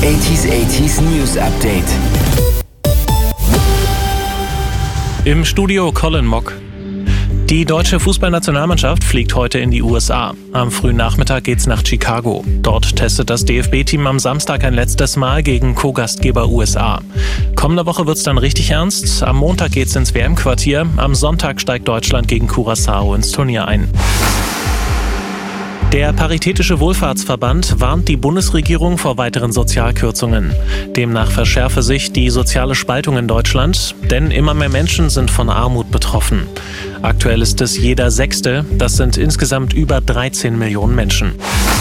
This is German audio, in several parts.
80s News Update. Im Studio Colin Mock. Die deutsche Fußballnationalmannschaft fliegt heute in die USA. Am frühen Nachmittag geht's nach Chicago. Dort testet das DFB-Team am Samstag ein letztes Mal gegen Co-Gastgeber USA. Kommende Woche wird's dann richtig ernst. Am Montag geht's ins WM-Quartier. Am Sonntag steigt Deutschland gegen Curaçao ins Turnier ein. Der Paritätische Wohlfahrtsverband warnt die Bundesregierung vor weiteren Sozialkürzungen. Demnach verschärfe sich die soziale Spaltung in Deutschland, denn immer mehr Menschen sind von Armut betroffen. Aktuell ist es jeder Sechste, das sind insgesamt über 13 Millionen Menschen.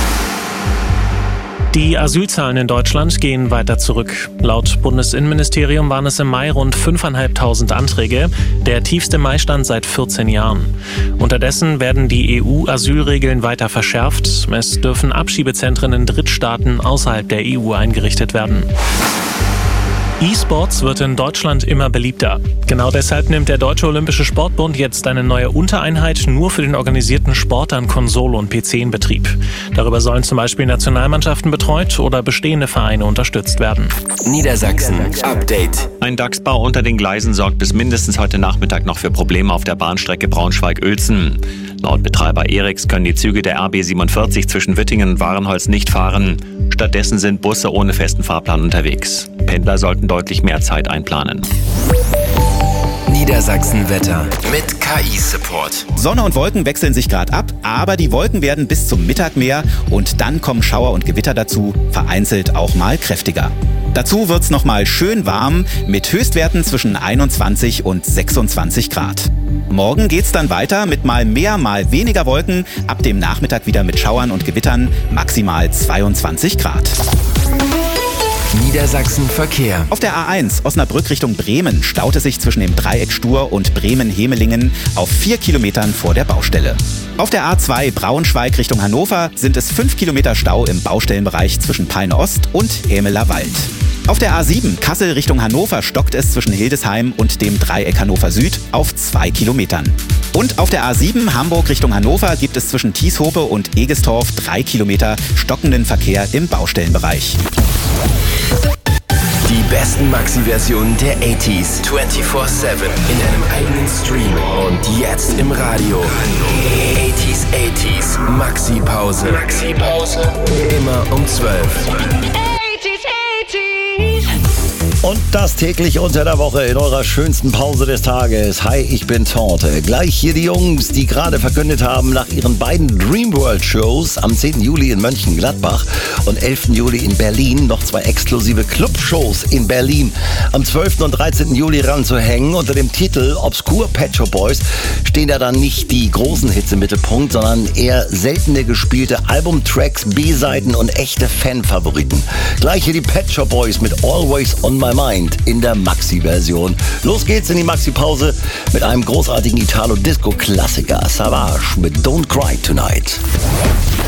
Die Asylzahlen in Deutschland gehen weiter zurück. Laut Bundesinnenministerium waren es im Mai rund 5.500 Anträge, der tiefste Maistand seit 14 Jahren. Unterdessen werden die EU-Asylregeln weiter verschärft. Es dürfen Abschiebezentren in Drittstaaten außerhalb der EU eingerichtet werden. E-Sports wird in Deutschland immer beliebter. Genau deshalb nimmt der Deutsche Olympische Sportbund jetzt eine neue Untereinheit nur für den organisierten Sport an Konsole und PC in Betrieb. Darüber sollen zum Beispiel Nationalmannschaften betreut oder bestehende Vereine unterstützt werden. Niedersachsen Update. Ein Dachsbau unter den Gleisen sorgt bis mindestens heute Nachmittag noch für Probleme auf der Bahnstrecke Braunschweig-Uelzen. Laut Betreiber Eriks können die Züge der RB 47 zwischen Wittingen und Warenholz nicht fahren. Stattdessen sind Busse ohne festen Fahrplan unterwegs. Pendler sollten deutlich mehr Zeit einplanen. Niedersachsen-Wetter mit KI-Support. Sonne und Wolken wechseln sich gerade ab, aber die Wolken werden bis zum Mittag mehr und dann kommen Schauer und Gewitter dazu, vereinzelt auch mal kräftiger. Dazu wird's nochmal schön warm mit Höchstwerten zwischen 21 und 26 Grad. Morgen geht's dann weiter mit mal mehr, mal weniger Wolken, ab dem Nachmittag wieder mit Schauern und Gewittern, maximal 22 Grad. Niedersachsen Verkehr. Auf der A1 Osnabrück Richtung Bremen staut es sich zwischen dem Dreieck Stur und Bremen-Hemelingen auf 4 Kilometern vor der Baustelle. Auf der A2 Braunschweig Richtung Hannover sind es 5 Kilometer Stau im Baustellenbereich zwischen Peine Ost und Hämeler Wald. Auf der A7 Kassel Richtung Hannover stockt es zwischen Hildesheim und dem Dreieck Hannover Süd auf 2 Kilometern. Und auf der A7 Hamburg Richtung Hannover gibt es zwischen Tieshope und Egestorf 3 Kilometer stockenden Verkehr im Baustellenbereich. Die besten Maxi-Versionen der 80s 24/7 in einem eigenen Stream und jetzt im Radio. 80s Maxi-Pause. Immer um 12. Und das täglich unter der Woche in eurer schönsten Pause des Tages. Hi, ich bin Torte. Gleich hier die Jungs, die gerade verkündet haben, nach ihren beiden Dreamworld-Shows am 10. Juli in Mönchengladbach und 11. Juli in Berlin noch 2 exklusive Club-Shows in Berlin am 12. und 13. Juli ranzuhängen. Unter dem Titel Obscure Pet Shop Boys stehen da dann nicht die großen Hits im Mittelpunkt, sondern eher seltene gespielte Albumtracks, B-Seiten und echte Fan-Favoriten. Gleich hier die Pet Shop Boys mit Always on My Mind in der Maxi-Version. Los geht's in die Maxi-Pause mit einem großartigen Italo-Disco-Klassiker Savage mit Don't Cry Tonight.